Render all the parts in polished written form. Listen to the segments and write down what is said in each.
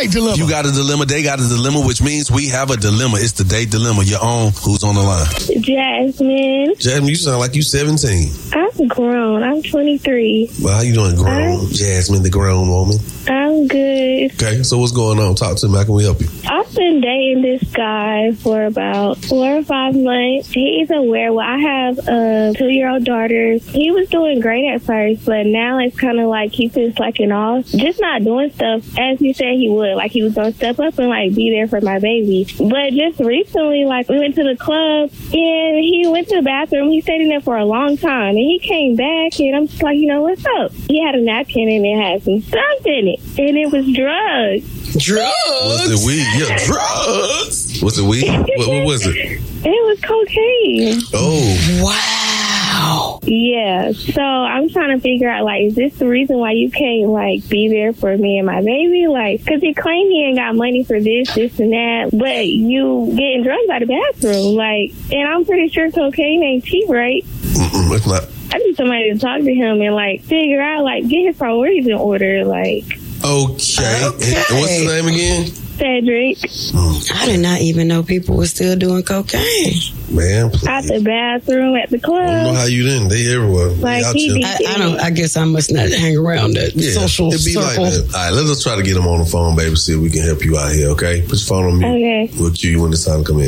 date dilemma. You got a dilemma, they got a dilemma, which means we have a dilemma. It's the date dilemma. Your own. Who's on the line? Jasmine. Jasmine, you sound like you 17. I'm grown. I'm 23. Well, how you doing, grown? Jasmine, the grown woman. I'm good. Okay, so what's going on? Talk to me. How can we help you? I've been dating this guy for about 4 or 5 months. He's aware. Well, I have a 2-year-old daughter. He was doing great at first, but now it's kind of like he's been slacking off. Just not doing stuff as he said he would. Like he was going to step up and like be there for my baby. But just recently, like we went to the club and he went to the bathroom. He stayed in there for a long time and he came back and I'm just like, what's up? He had a napkin and it had some stuff in it. And it was drugs. Drugs? Was it weed? Yeah, drugs. Was it weed? What was it? It was cocaine. Oh. Wow. Yeah. So I'm trying to figure out, like, is this the reason why you can't, like, be there for me and my baby? Like, because he claimed he ain't got money for this, and that, but you getting drugs out of the bathroom. Like, and I'm pretty sure cocaine ain't cheap, right? It's not. I need somebody to talk to him and, like, figure out, like, get his priorities in order, like. Okay. And what's his name again? Cedric. I did not even know people were still doing cocaine. Man, please. Out the bathroom, at the club. I don't know how you didn't. They everywhere. Like I guess I must not hang around that social it'd be circle. Like that. All right, let's try to get him on the phone, baby. See if we can help you out here. Okay, put your phone on mute. Okay. We'll cue you when it's time to come in.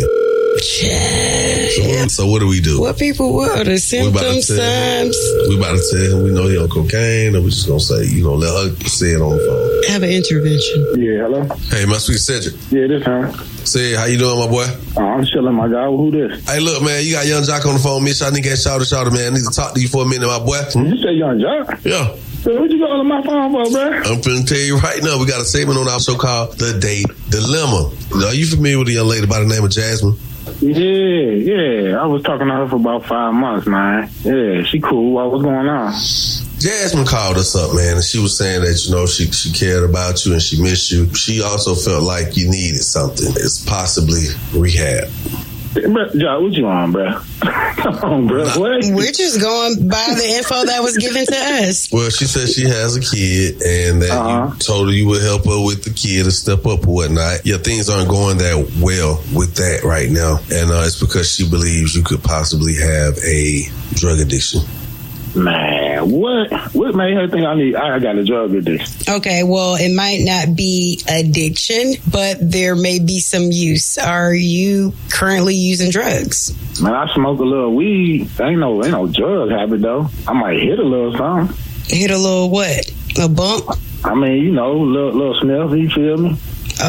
So what do we do? What people were the symptoms, signs? We about to tell him we know he on cocaine, or we just gonna say, let her say it on the phone. Have an intervention. Yeah, hello. Hey, my sweet Cedric. Yeah, this time. Say, how you doing, my boy? I'm chilling, my guy. Who this? Hey, look, man, you got Young Jock on the phone. Miss, I need to get shouted, man. I need to talk to you for a minute, my boy. You say Young Jock? Yeah. So what you got on my phone for, bro? I'm finna tell you right now, we got a segment on our show called The Date Dilemma. Are you familiar with a young lady by the name of Jasmine? Yeah. I was talking to her for about 5 months, man. Yeah, she cool. What's going on? Jasmine called us up, man, and she was saying that, she cared about you and she missed you. She also felt like you needed something. It's possibly rehab. Bro, Joe, what you on, bro? Come on, bro. What? We're just going by the info that was given to us. Well, she said she has a kid and that you told her you would help her with the kid and step up or whatnot. Yeah, things aren't going that well with that right now. And it's because she believes you could possibly have a drug addiction. Man, what made her think I got a drug addiction? Okay, well, it might not be addiction, but there may be some use. Are you currently using drugs? Man, I smoke a little weed. Ain't no drug habit though. I might hit a little something. Hit a little what? A bump? I mean, little sniff. You feel me?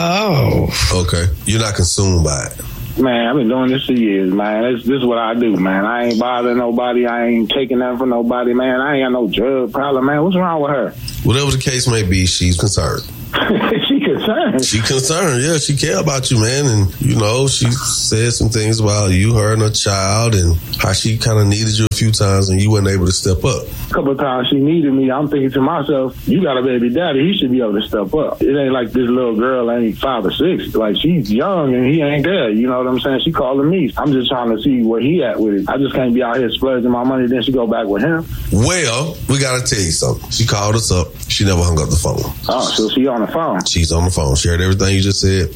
Oh, okay. You're not consumed by it. Man, I've been doing this for years, man. This is what I do, man. I ain't bothering nobody. I ain't taking nothing from nobody, man. I ain't got no drug problem, man. What's wrong with her? Whatever the case may be, she's concerned. She concerned? She concerned, yeah. She care about you, man. And, she said some things about you, her, and her child, and how she kind of needed you a few times and you weren't able to step up. A couple of times she needed me. I'm thinking to myself, you got a baby daddy. He should be able to step up. It ain't like this little girl ain't 5 or 6. Like, she's young and he ain't there. You know what I'm saying? She calling me. I'm just trying to see where he at with it. I just can't be out here splurging my money, then she go back with him. Well, we got to tell you something. She called us up. She never hung up the phone. Oh, so she on the phone? She's on the phone. She heard everything you just said.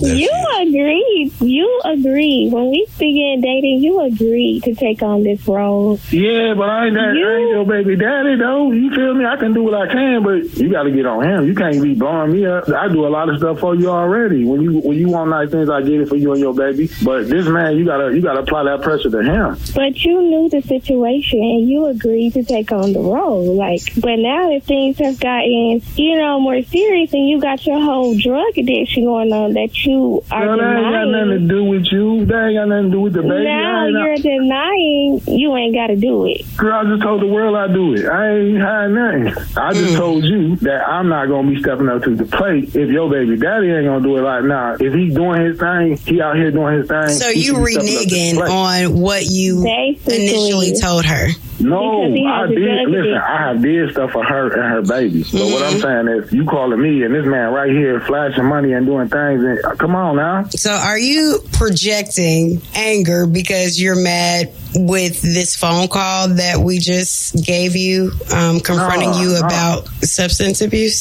You agreed. When we began dating, you agreed to take on this role. Yeah, but I ain't your baby daddy, though. You feel me? I can do what I can, but you got to get on him. You can't be blowing me up. I do a lot of stuff for you already. When you want nice things, I get it for you and your baby. But this man, you gotta apply that pressure to him. But you knew the situation and you agreed to take on the role. But now that things have gotten, more serious and you got your whole drug addiction going on that you are denying. That ain't got nothing to do with you. That ain't got nothing to do with the baby. Now you're denying you ain't got to do it. Girl, I just told the world I do it. I ain't hiding nothing. I just told you that I'm not going to be stepping up to the plate if your baby daddy ain't going to do it right now. If he's doing his thing, he out here doing his thing. So you reneging on what you initially told her? No, I did. Listen, I have did stuff for her and her baby. But what I'm saying is, you calling me and this man right here flashing money and doing things. And come on now. So are you projecting anger because you're mad with this phone call that we just gave you, confronting you about substance abuse?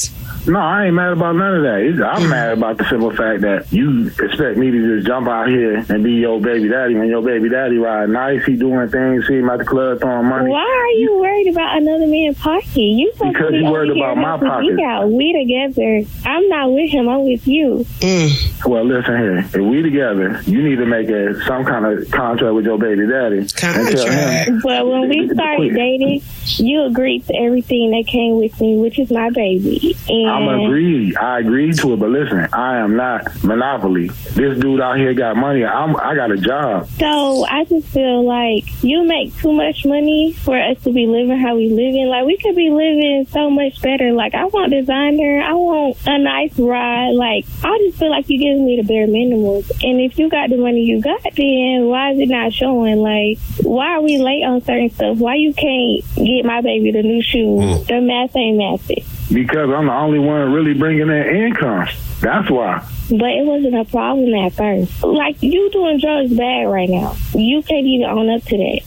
No, I ain't mad about none of that. I'm mad about the simple fact that you expect me to just jump out here and be your baby daddy when your baby daddy ride nice, he doing things, see him at the club throwing money. Why are you worried about another man's pocket? You supposed because to be you worried about my pocket. We together. I'm not with him. I'm with you. Well, listen here. If we together, you need to make some kind of contract with your baby daddy. But when we started dating, you agreed to everything that came with me, which is my baby. And I agreed to it, but listen, I am not Monopoly. This dude out here got money. I got a job. So I just feel like you make too much money for us to be living how we living. Like, we could be living so much better. Like, I want designer. I want a nice ride. Like, I just feel like you're giving me the bare minimums. And if you got the money you got, then why is it not showing? Like, why are we late on certain stuff? Why you can't get my baby the new shoes? The math ain't matching. Because I'm the only one really bringing in income. That's why. But it wasn't a problem at first. Like, you doing drugs bad right now. You can't even own up to that.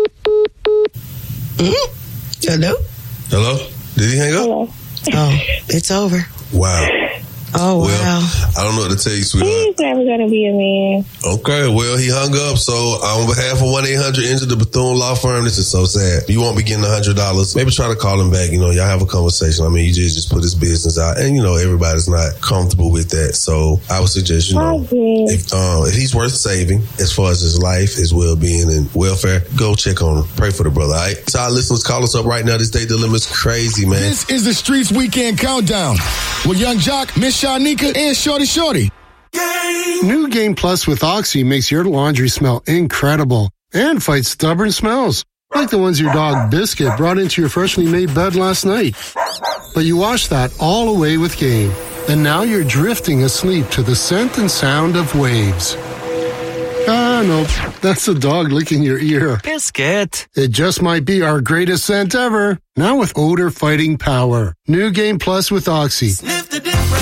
Hello? Hello? Did he hang up? Hello. Oh, it's over. Wow. Oh, well, wow. I don't know what to tell you, sweetheart. He's never going to be a man. Okay, well, he hung up. So, on behalf of 1-800-INJURED, the Bethune Law Firm, this is so sad. You won't be getting $100. Maybe try to call him back. Y'all have a conversation. I mean, you just put his business out. And, everybody's not comfortable with that. So, I would suggest, if he's worth saving as far as his life, his well-being, and welfare, go check on him. Pray for the brother, all right? So, our listeners, call us up right now. This Date Dilemma's crazy, man. This is the Streets Weekend Countdown with Young Jock, Miss Shanika, and Shorty. New Game Plus with Oxy makes your laundry smell incredible and fights stubborn smells, like the ones your dog Biscuit brought into your freshly made bed last night. But you washed that all away with Game, and now you're drifting asleep to the scent and sound of waves. Ah, no, that's the dog licking your ear. Biscuit. It just might be our greatest scent ever. Now with odor fighting power. New Game Plus with Oxy. Sniff the difference.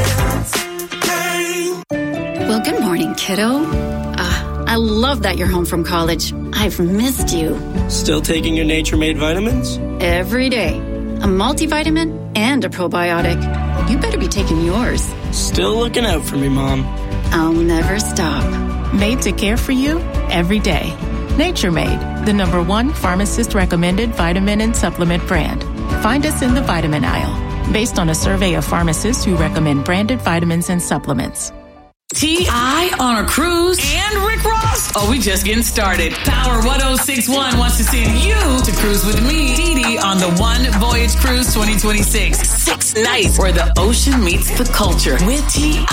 Well, good morning, kiddo. I love that you're home from college. I've missed you. Still taking your Nature Made vitamins? Every day. A multivitamin and a probiotic. You better be taking yours. Still looking out for me, Mom. I'll never stop. Made to care for you every day. Nature Made, the #1 pharmacist-recommended vitamin and supplement brand. Find us in the vitamin aisle, based on a survey of pharmacists who recommend branded vitamins and supplements. T.I. on a cruise and Rick Ross? Oh, we just getting started. Power 1061 wants to send you to cruise with me, Dee on the One Voyage Cruise 2026. 6 nights where the ocean meets the culture with T.I.